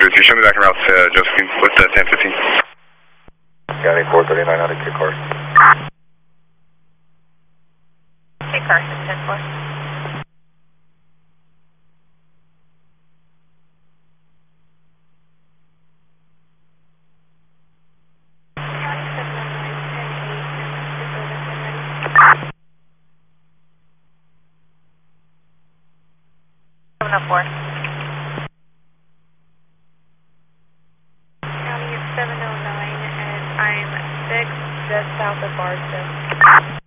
If you show me back en route to Josephine with the 1015. County 439 out of Kit Carson. Kit Carson, 10-4. County 709, and I'm 6 just south of Bardstown.